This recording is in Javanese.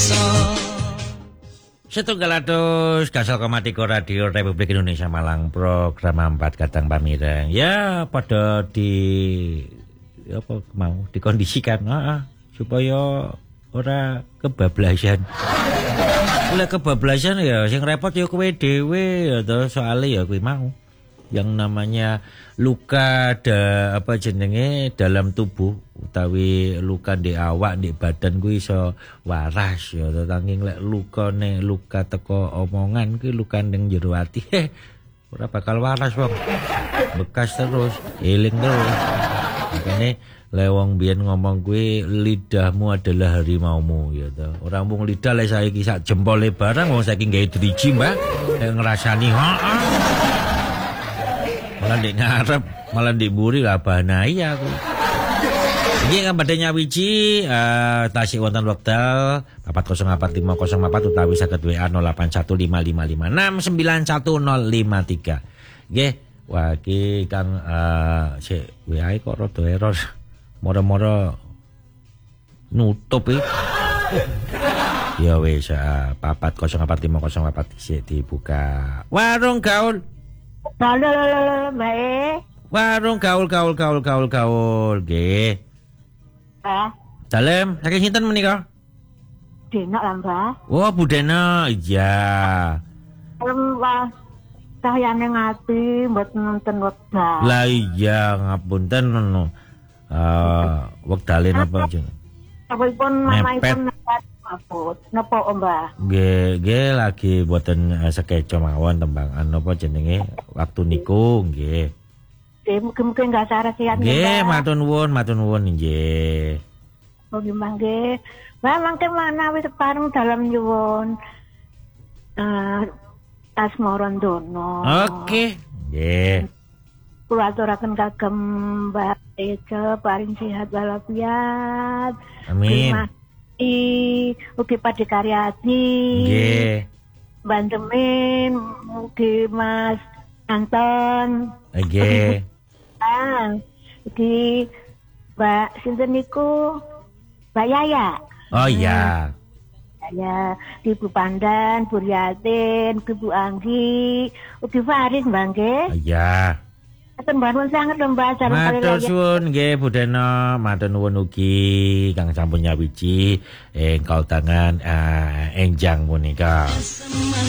1,200 Gasal Komatiko Radio Republik Indonesia Malang program 4 kadang pamireng. Ya pada dikondisikan supaya ora kebablasan. Oleh kebablasan ya sing repot ya kowe dhewe ya to soalnya ya kuwi mau yang namanya luka dalam tubuh utawi luka di awak di badan kuwi iso waras ya tanging lek luka teko omongan kuwi luka ning jero ati ora bakal waras wong bekas terus eling terus makane lewong biyen ngomong kuwi lidahmu adalah harimaumu ya to ora mung lidah lek saiki sak jempole barang wong saiki gawe driji Mbak ngrasani malah di ngarep malah diburi lah banai aku iki kan badhe nyawiji tasik wonten wekdal 4045004 utawi saged WA 081555691053 nggih wah iki Kang sik WA kok rada error moro-moro nutup iki ya wis 4045004 sik dibuka warung gaul. Halo, Mbak. Warung gaul. Nggih. Dalem, saking sinten menika? Denak lah, Mbak. Oh, Bu Dena, iya. Sahyane ngati mboten nonton wekdal. Lah iya, ngapunten no. Wektale napa jeneng? Sampun mamahipun napa Mbak? Nggih lagi boten sekeco mawon tembangan napa jenenge waktu niku nggih. Mungkin enggak sarasian nggih matur nuwun nggih. Oh nggih. Mbak mangke mana wis pareng dalam nyuwun. Asmarandono. Oke. Nggih. Kula aturaken kagem Mbak Ece paring sehat walafiat. Amin. Ugi Pak Karyadi. Nggih. Bantemin ugi Mas Anton. Nggih. Ugi Mbak sinten niku? Mbak Yaya. Oh iya. Ya, Ibu Pandan, Bu Yatin, Ibu Anggi, ugi Faris Mbak nggih. Iya. Tembangun sangat Mbak sareng kali matur suwun nggih Bu Dena, matur nuwun ugi kang sampun nyawiji engkau tangan enjang punika.